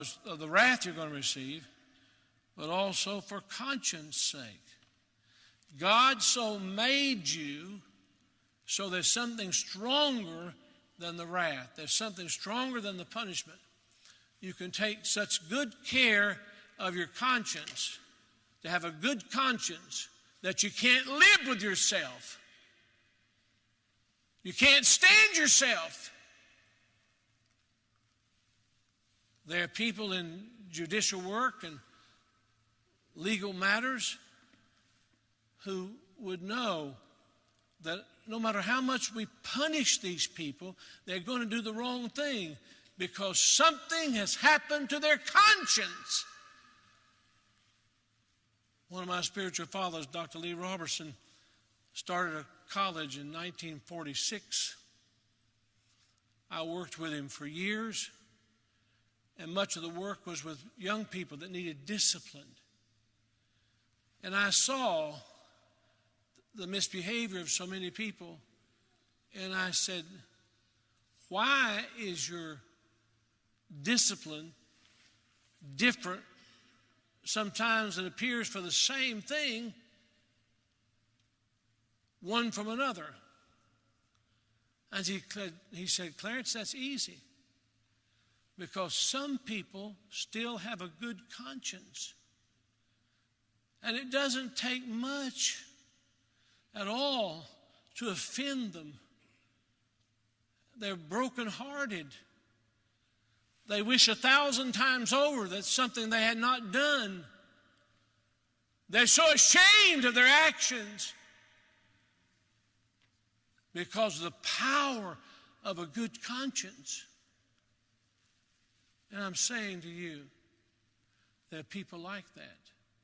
of the wrath you're going to receive, but also for conscience sake. God so made you so there's something stronger than the wrath. There's something stronger than the punishment. You can take such good care of your conscience, to have a good conscience, that you can't live with yourself. You can't stand yourself. There are people in judicial work and legal matters who would know that no matter how much we punish these people, they're going to do the wrong thing because something has happened to their conscience. One of my spiritual fathers, Dr. Lee Robertson, started a college in 1946. I worked with him for years, and much of the work was with young people that needed discipline. And I saw the misbehavior of so many people, and I said, why is your discipline different? Sometimes it appears for the same thing, one from another. And he said, Clarence, that's easy. Because some people still have a good conscience. And it doesn't take much at all to offend them. They're brokenhearted. They wish 1,000 times over that something they had not done. They're so ashamed of their actions because of the power of a good conscience. And I'm saying to you, there are people like that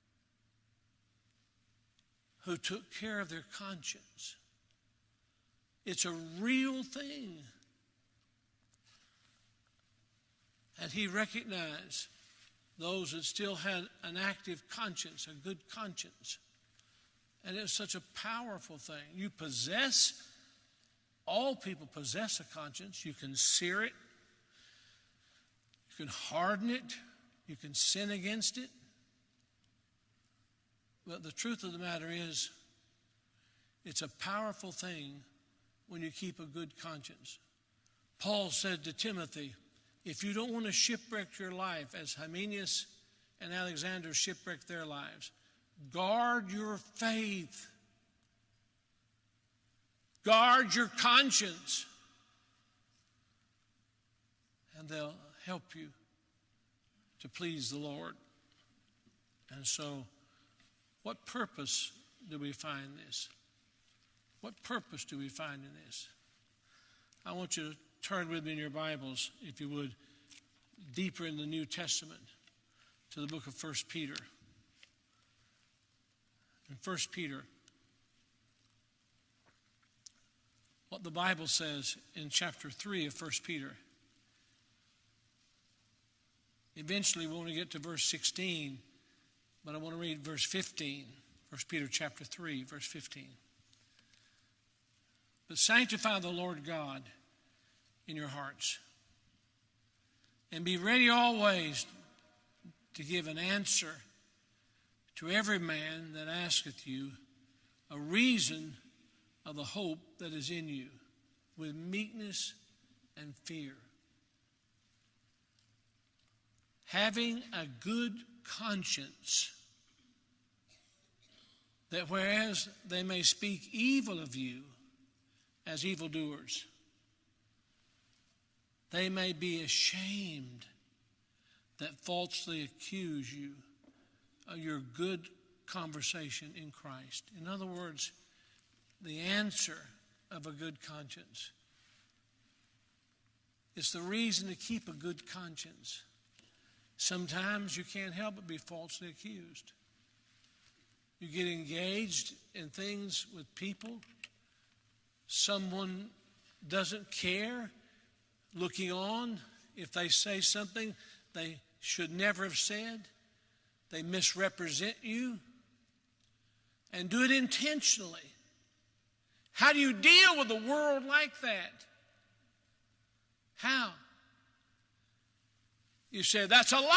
who took care of their conscience. It's a real thing. And he recognized those that still had an active conscience, a good conscience. And it's such a powerful thing. You possess, all people possess a conscience. You can sear it. You can harden it. You can sin against it. But the truth of the matter is, it's a powerful thing when you keep a good conscience. Paul said to Timothy, if you don't want to shipwreck your life as Hymenaeus and Alexander shipwrecked their lives, guard your faith. Guard your conscience. And they'll help you to please the Lord. And so, what purpose do we find this? What purpose do we find in this? I want you to turn with me in your Bibles, if you would, deeper in the New Testament to the book of 1 Peter. In 1 Peter, what the Bible says in chapter 3 of 1 Peter. Eventually, we want to get to verse 16, but I want to read verse 15. 1 Peter chapter 3, verse 15. But sanctify the Lord God in your hearts, and be ready always to give an answer to every man that asketh you a reason of the hope that is in you, with meekness and fear, having a good conscience, that whereas they may speak evil of you as evildoers, they may be ashamed that falsely accuse you of your good conversation in Christ. In other words, the answer of a good conscience. It's the reason to keep a good conscience. Sometimes you can't help but be falsely accused. You get engaged in things with people. Someone doesn't care, looking on. If they say something they should never have said, they misrepresent you and do it intentionally. How do you deal with a world like that? How? You say, that's a lie.